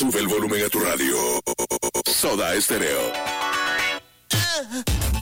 Sube el volumen a tu radio. Soda Estéreo.